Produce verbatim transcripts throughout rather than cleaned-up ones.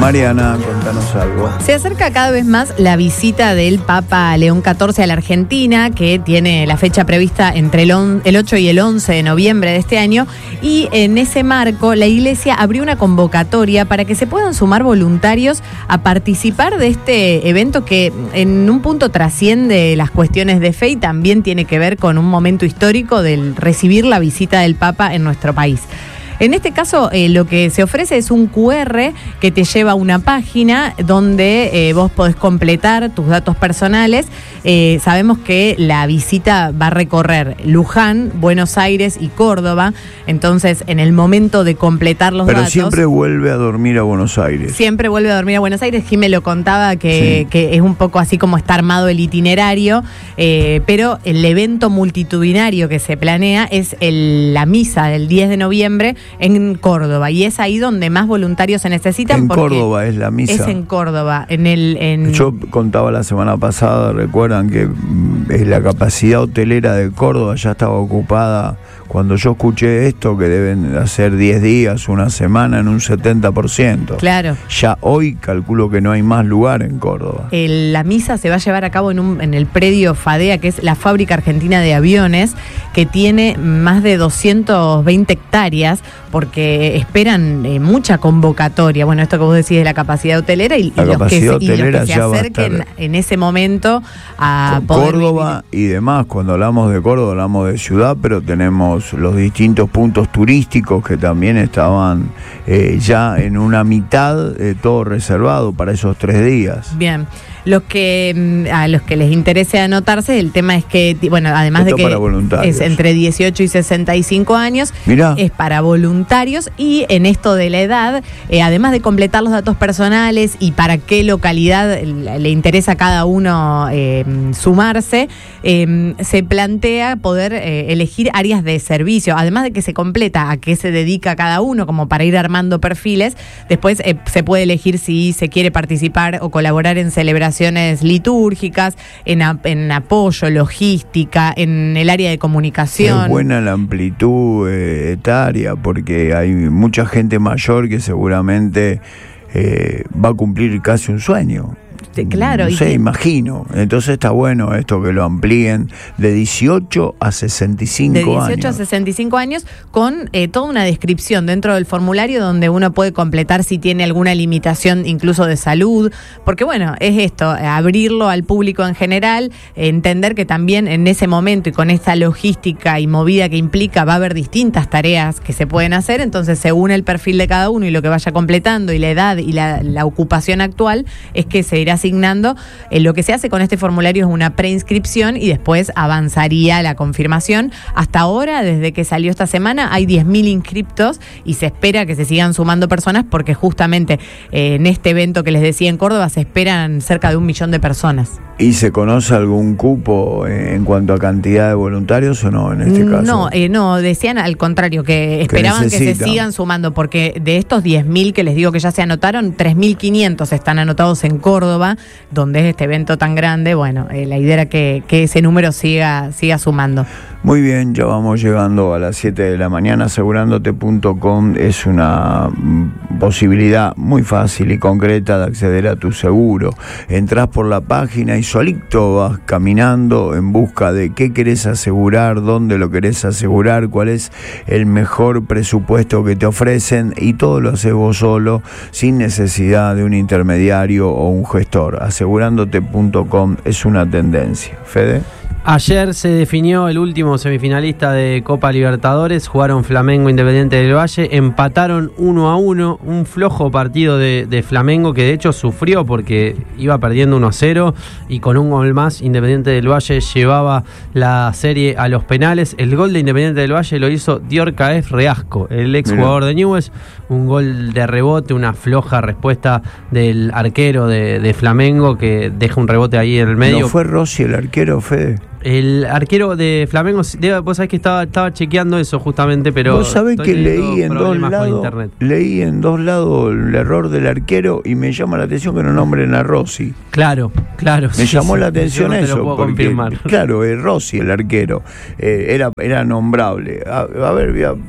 Mariana, contanos algo. Se acerca cada vez más la visita del Papa León catorce a la Argentina, que tiene la fecha prevista entre el, on, el ocho y el once de noviembre de este año, y en ese marco la Iglesia abrió una convocatoria para que se puedan sumar voluntarios a participar de este evento que en un punto trasciende las cuestiones de fe y también tiene que ver con un momento histórico del recibir la visita del Papa en nuestro país. En este caso, eh, lo que se ofrece es un cu erre que te lleva a una página donde eh, vos podés completar tus datos personales. Eh, sabemos que la visita va a recorrer Luján, Buenos Aires y Córdoba. Entonces, en el momento de completar los Pero datos... Pero siempre vuelve a dormir a Buenos Aires. Siempre vuelve a dormir a Buenos Aires. Jimé lo contaba que, sí. que es un poco así como está armado el itinerario. Eh, pero el evento multitudinario que se planea es el, la misa del diez de noviembre en Córdoba, y es ahí donde más voluntarios se necesitan. En porque Córdoba es la misa. Es en Córdoba. En el, en... Yo contaba la semana pasada, recuerdan que la capacidad hotelera de Córdoba ya estaba ocupada. Cuando yo escuché esto, que deben hacer diez días, una semana, en un setenta por ciento. Claro. Ya hoy calculo que no hay más lugar en Córdoba. El, la misa se va a llevar a cabo en, un, en el predio FADEA, que es la Fábrica Argentina de Aviones, que tiene más de doscientas veinte hectáreas, porque esperan eh, mucha convocatoria. Bueno, esto que vos decís de la capacidad hotelera y, la y, los, que se, y los que se ya acerquen en ese momento a poder Córdoba vivir. Y demás. Cuando hablamos de Córdoba hablamos de ciudad, pero tenemos los distintos puntos turísticos que también estaban eh, ya en una mitad, eh, todo reservado para esos tres días. Bien. Los que a los que les interese anotarse, el tema es que, bueno, además Esto de que es entre dieciocho y sesenta y cinco años, Mirá. es para voluntarios, y en esto de la edad, eh, además de completar los datos personales y para qué localidad le interesa a cada uno eh, sumarse, eh, se plantea poder eh, elegir áreas de servicio, además de que se completa a qué se dedica cada uno, como para ir armando perfiles. Después eh, se puede elegir si se quiere participar o colaborar en celebraciones litúrgicas, en, a, en apoyo, logística, en el área de comunicación. Es buena la amplitud eh, etaria, porque hay mucha gente mayor que seguramente eh, va a cumplir casi un sueño. Claro, no y sé, que... imagino. Entonces está bueno esto que lo amplíen de dieciocho a sesenta y cinco años. De dieciocho a sesenta y cinco años, con eh, toda una descripción dentro del formulario donde uno puede completar si tiene alguna limitación incluso de salud, porque bueno, es esto, abrirlo al público en general, entender que también en ese momento y con esta logística y movida que implica va a haber distintas tareas que se pueden hacer. Entonces, según el perfil de cada uno y lo que vaya completando y la edad y la, la ocupación actual, es que se irá asignando. Eh, lo que se hace con este formulario es una preinscripción y después avanzaría la confirmación. Hasta ahora, desde que salió esta semana, hay diez mil inscriptos y se espera que se sigan sumando personas, porque justamente eh, en este evento que les decía en Córdoba se esperan cerca de un millón de personas. ¿Y se conoce algún cupo en cuanto a cantidad de voluntarios o no en este caso? No, eh, no, decían al contrario, que esperaban que, que se sigan sumando, porque de estos diez mil que les digo que ya se anotaron, tres mil quinientos están anotados en Córdoba, donde es este evento tan grande. Bueno, eh, la idea era que, que ese número siga, siga sumando. Muy bien, ya vamos llegando a las siete de la mañana. Asegurándote punto com es una posibilidad muy fácil y concreta de acceder a tu seguro. Entrás por la página y solito vas caminando en busca de qué querés asegurar, dónde lo querés asegurar, cuál es el mejor presupuesto que te ofrecen, y todo lo haces vos solo, sin necesidad de un intermediario o un gestor. Asegurándote punto com es una tendencia. Fede. Ayer se definió el último semifinalista de Copa Libertadores. Jugaron Flamengo Independiente del Valle, empataron uno a uno, un flojo partido de, de Flamengo, que de hecho sufrió porque iba perdiendo uno a cero, y con un gol más Independiente del Valle llevaba la serie a los penales. El gol de Independiente del Valle lo hizo Dior Caef Reasco, el ex jugador de Newell's. Un gol de rebote, una floja respuesta del arquero de, de Flamengo, que deja un rebote ahí en el medio. ¿No fue Rossi el arquero, Fede? El arquero de Flamengo, vos sabés que estaba, estaba chequeando eso justamente, pero... Vos sabés que leí en dos lados, leí en dos lados el error del arquero, y me llama la atención que no nombren a Rossi. Claro, claro. Me sí, llamó sí, la atención no eso, lo puedo porque, confirmar. Claro, es Rossi el arquero, eh, era, era nombrable. A, a ver, voy a...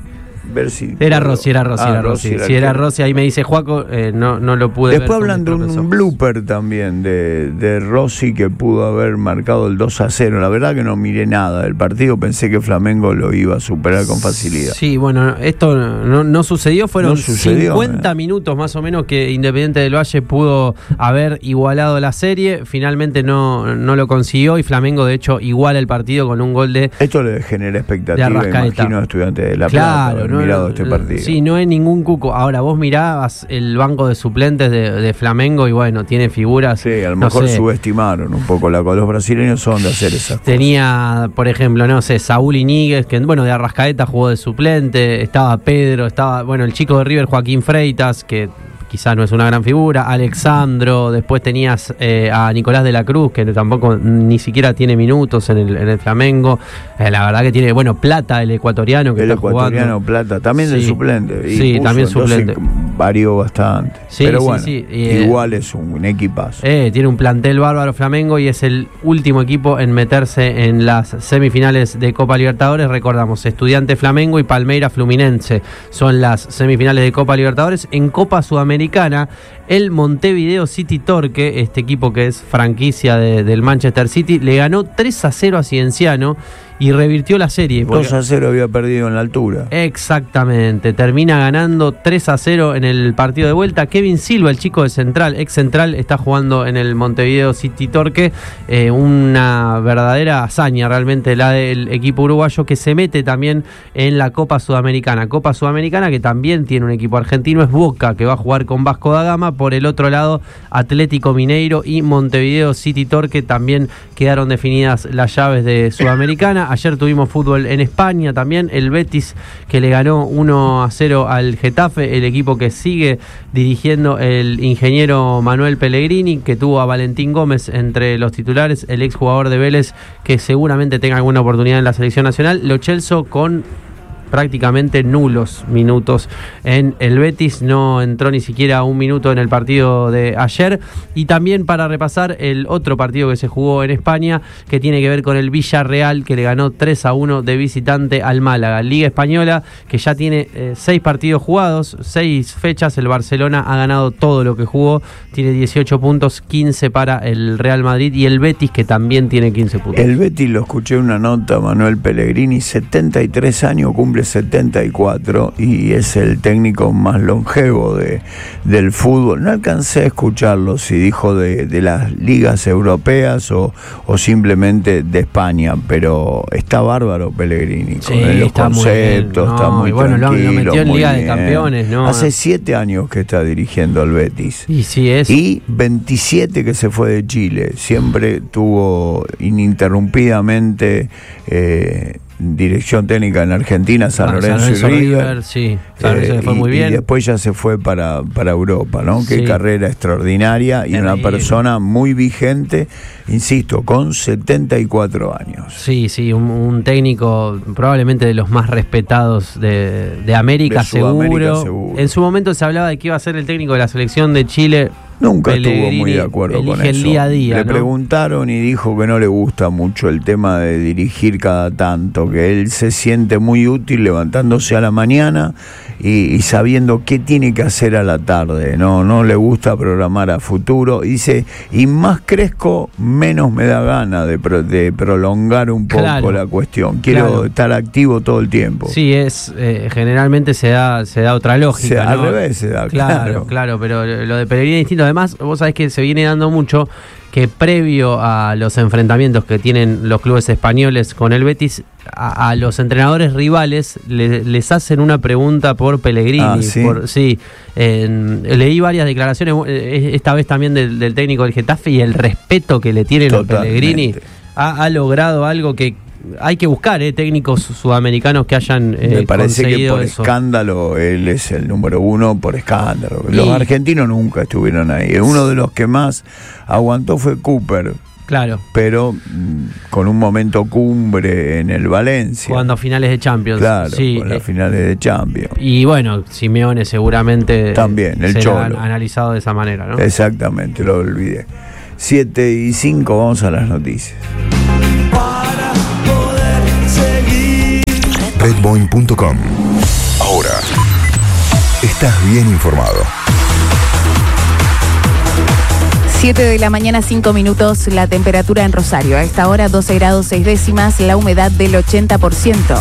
ver si... Era Rossi, era Rossi, ah, era Rossi. Rossi era si era que... Rossi, ahí me dice Juaco, eh, no, no lo pude Después ver. Después hablan de un profesor. blooper también de, de Rossi que pudo haber marcado el dos a cero. La verdad que no miré nada del partido, pensé que Flamengo lo iba a superar con facilidad. Sí, bueno, esto no, no sucedió, fueron no sucedió, cincuenta eh. minutos más o menos que Independiente del Valle pudo haber igualado la serie, finalmente no, no lo consiguió y Flamengo de hecho iguala el partido con un gol de... Esto le genera expectativa, imagino, a Estudiantes de La claro, Plata, no, mirado no, este partido. Sí, no es ningún cuco. Ahora, vos mirabas el banco de suplentes de, de Flamengo y bueno, tiene figuras... Sí, a lo no mejor sé, subestimaron un poco. La, los brasileños son de hacer esas tenía, cosas. Por ejemplo, no sé, Saúl Iñiguez, que bueno, de Arrascaeta jugó de suplente, estaba Pedro, estaba, bueno, el chico de River, Joaquín Freitas, que... quizás no es una gran figura, Alexandro, después tenías eh, a Nicolás de la Cruz, que tampoco ni siquiera tiene minutos en el, en el Flamengo, eh, la verdad que tiene, bueno, Plata, el ecuatoriano que el está ecuatoriano jugando. Plata, también sí. de suplente. Y sí, puso, también suplente. Varió bastante. Sí, pero sí, bueno, sí. Y, igual eh, es un equipazo. Eh, tiene un plantel bárbaro Flamengo y es el último equipo en meterse en las semifinales de Copa Libertadores. Recordamos, Estudiantes Flamengo y Palmeiras Fluminense son las semifinales de Copa Libertadores. En Copa Sudamericana, el Montevideo City Torque, este equipo que es franquicia de, del Manchester City, le ganó tres a cero a Cienciano y revirtió la serie. dos a cero había perdido en la altura. Exactamente, termina ganando tres a cero en el partido de vuelta. Kevin Silva, el chico de Central, ex Central, está jugando en el Montevideo City Torque. Eh, una verdadera hazaña realmente la del equipo uruguayo, que se mete también en la Copa Sudamericana. Copa Sudamericana que también tiene un equipo argentino, es Boca, que va a jugar con Vasco da Gama. Por el otro lado, Atlético Mineiro y Montevideo City Torque, también quedaron definidas las llaves de Sudamericana. Ayer tuvimos fútbol en España también, el Betis que le ganó uno a cero al Getafe, el equipo que sigue dirigiendo el ingeniero Manuel Pellegrini, que tuvo a Valentín Gómez entre los titulares, el exjugador de Vélez, que seguramente tenga alguna oportunidad en la selección nacional. Lo Celso con prácticamente nulos minutos en el Betis, no entró ni siquiera un minuto en el partido de ayer. Y también para repasar el otro partido que se jugó en España, que tiene que ver con el Villarreal, que le ganó tres a uno de visitante al Málaga. Liga Española, que ya tiene eh, seis partidos jugados, seis fechas. El Barcelona ha ganado todo lo que jugó, tiene dieciocho puntos, quince para el Real Madrid, y el Betis, que también tiene quince puntos. El Betis, lo escuché en una nota, Manuel Pellegrini, setenta y tres años, cumple setenta y cuatro y es el técnico más longevo de, del fútbol. No alcancé a escucharlo si dijo de, de las ligas europeas o, o simplemente de España, pero está bárbaro Pellegrini, sí, con los está conceptos, muy está muy bueno, tranquilo. Lo, lo metió en muy Liga bien. de Campeones, ¿no? Hace siete años que está dirigiendo al Betis. Y sí es. Y veintisiete que se fue de Chile. Siempre tuvo ininterrumpidamente eh, dirección técnica en Argentina, San, ah, Lorenzo, San Lorenzo y River, River, sí, San Lorenzo eh, le fue y, muy bien. Y después ya se fue para, para Europa, ¿no? Sí. Qué carrera extraordinaria y Terrible. Una persona muy vigente, insisto, con setenta y cuatro años. Sí, sí, un, un técnico probablemente de los más respetados de, de América, de seguro. seguro. En su momento se hablaba de que iba a ser el técnico de la selección de Chile. Nunca estuvo muy de acuerdo con eso. El día a día, le ¿no? preguntaron y dijo que no le gusta mucho el tema de dirigir cada tanto, que él se siente muy útil levantándose a la mañana y, y sabiendo qué tiene que hacer a la tarde. No, no le gusta programar a futuro. Dice, y más crezco, menos me da gana de, pro, de prolongar un poco claro, la cuestión. Quiero claro. estar activo todo el tiempo. Sí, es eh, generalmente se da, se da otra lógica, ¿no? Al revés se da, claro. Claro, claro, pero lo de Pellegrini es distinto. Además, vos sabés que se viene dando mucho que previo a los enfrentamientos que tienen los clubes españoles con el Betis, a, a los entrenadores rivales le, les hacen una pregunta por Pellegrini. Ah, ¿sí? Por, sí eh, leí varias declaraciones, eh, esta vez también del, del técnico del Getafe, y el respeto que le tienen a Pellegrini ha, ha logrado algo que hay que buscar, eh, técnicos sudamericanos que hayan eh, me parece que por eso. escándalo él es el número uno por escándalo. Los y... argentinos nunca estuvieron ahí. Uno de los que más aguantó fue Cooper. Claro. Pero mmm, con un momento cumbre en el Valencia. Jugando a finales de Champions. Claro, sí, con las eh, finales de Champions. Y bueno, Simeone seguramente también, el se Cholo. lo han analizado de esa manera, ¿no? Exactamente, lo olvidé. siete y cinco, vamos a las noticias. Redboeing punto com. Ahora hora. Estás bien informado. siete de la mañana, cinco minutos, la temperatura en Rosario. A esta hora doce grados seis décimas, la humedad del ochenta por ciento.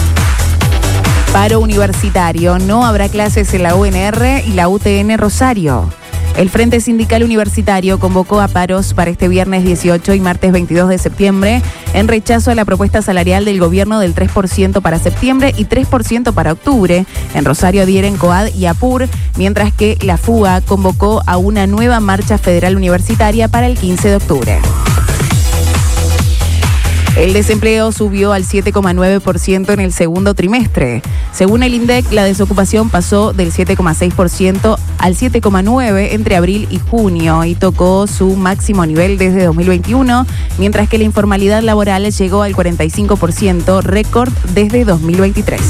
Paro universitario, no habrá clases en la U N R y la U T N Rosario. El Frente Sindical Universitario convocó a paros para este viernes dieciocho y martes veintidós de septiembre en rechazo a la propuesta salarial del gobierno del tres por ciento para septiembre y tres por ciento para octubre. En Rosario adhieren COAD y APUR, mientras que la FUA convocó a una nueva marcha federal universitaria para el quince de octubre. El desempleo subió al siete coma nueve por ciento en el segundo trimestre. Según el INDEC, la desocupación pasó del siete coma seis por ciento al siete coma nueve por ciento entre abril y junio y tocó su máximo nivel desde dos mil veintiuno, mientras que la informalidad laboral llegó al cuarenta y cinco por ciento, récord desde dos mil veintitrés.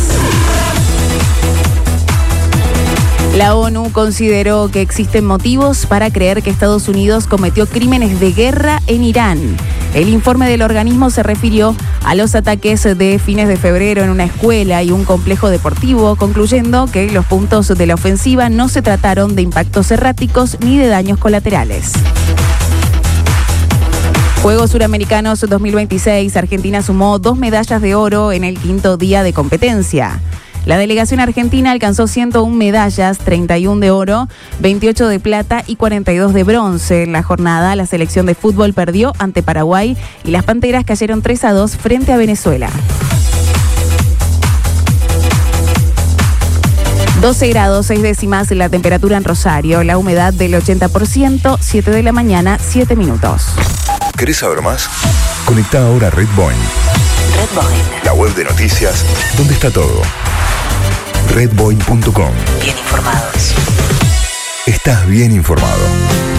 La ONU consideró que existen motivos para creer que Estados Unidos cometió crímenes de guerra en Irán. El informe del organismo se refirió a los ataques de fines de febrero en una escuela y un complejo deportivo, concluyendo que los puntos de la ofensiva no se trataron de impactos erráticos ni de daños colaterales. Juegos Suramericanos dos mil veintiséis, Argentina sumó dos medallas de oro en el quinto día de competencia. La delegación argentina alcanzó ciento una medallas, treinta y una de oro, veintiocho de plata y cuarenta y dos de bronce. En la jornada, la selección de fútbol perdió ante Paraguay y las Panteras cayeron tres a dos frente a Venezuela. doce grados seis décimas la temperatura en Rosario, la humedad del ochenta por ciento, siete de la mañana, siete minutos. ¿Querés saber más? Conectá ahora a Red Boeing. Red Boeing. La web de noticias, donde está todo. red boeing punto com. Bien informados. Estás bien informado.